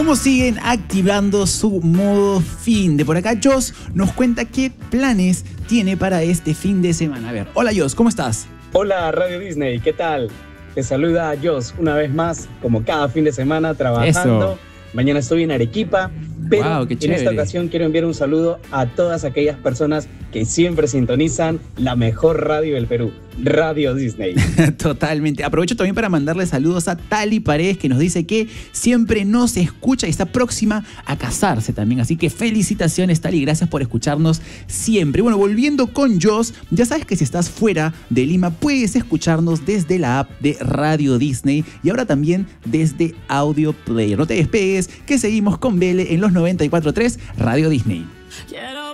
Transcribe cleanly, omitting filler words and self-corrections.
¿Cómo siguen activando su modo fin? De por acá, Jos nos cuenta qué planes tiene para este fin de semana. A ver, hola Jos, ¿cómo estás? Hola Radio Disney, ¿qué tal? Te saluda Jos una vez más, como cada fin de semana, trabajando. Eso. Mañana estoy en Arequipa, pero Wow, qué en chévere. esta ocasión quiero enviar un saludo a todas aquellas personas que siempre sintonizan la mejor radio del Perú, Radio Disney. Totalmente. Aprovecho también para mandarle saludos a Tali Paredes, que nos dice que siempre nos escucha y está próxima a casarse también. Así que felicitaciones, Tali, gracias por escucharnos siempre. Bueno, volviendo con Jos, ya sabes que si estás fuera de Lima puedes escucharnos desde la app de Radio Disney y ahora también desde Audio Player. No te despegues, que seguimos con Vele en los 94.3 Radio Disney.